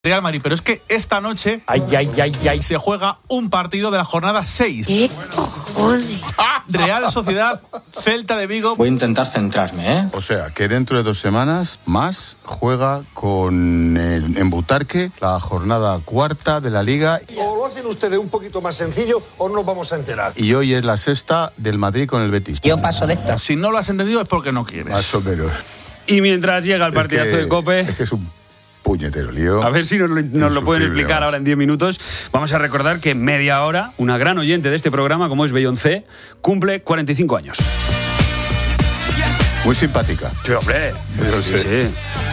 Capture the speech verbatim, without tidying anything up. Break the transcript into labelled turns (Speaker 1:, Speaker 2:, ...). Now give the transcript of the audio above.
Speaker 1: Real Madrid, pero es que esta noche
Speaker 2: ay, ay, ay, ay.
Speaker 1: se juega un partido de la jornada seis.
Speaker 3: ¿Qué cojones?
Speaker 1: Real Sociedad, Celta de Vigo.
Speaker 4: Voy a intentar centrarme, ¿eh?
Speaker 5: O sea, que dentro de dos semanas más juega con el, en Butarque la jornada cuarta de la Liga.
Speaker 6: O lo hacen ustedes un poquito más sencillo o no nos vamos a enterar.
Speaker 5: Y hoy es la sexta del Madrid con el Betis.
Speaker 3: Yo paso de esta.
Speaker 1: Si no lo has entendido es porque no quieres.
Speaker 5: Más o menos.
Speaker 2: Y mientras llega el partidazo
Speaker 5: es que,
Speaker 2: de COPE...
Speaker 5: Es que es un puñetero lío.
Speaker 2: A ver si nos lo, nos lo pueden explicar
Speaker 5: más.
Speaker 2: ahora en diez minutos. Vamos a recordar que en media hora, una gran oyente de este programa, como es Beyoncé, cumple cuarenta y cinco años.
Speaker 5: Muy simpática.
Speaker 2: Sí, hombre.
Speaker 5: Yo
Speaker 2: Sí,
Speaker 5: sé.
Speaker 2: sí.